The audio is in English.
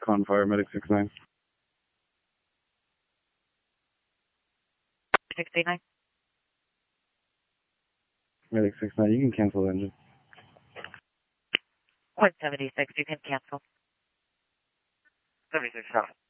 Con Fire, Medic 69. 689. Medic 69, you can cancel the engine. 176, you can cancel. 76,